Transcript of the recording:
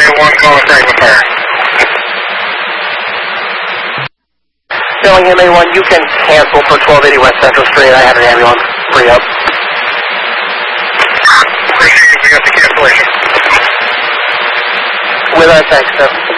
1 calling Franklin Fire. Bellingham A1, you can cancel for 1280 West Central Street. I have an ambulance free up. Appreciate it. We got the cancellation. With our thanks, sir.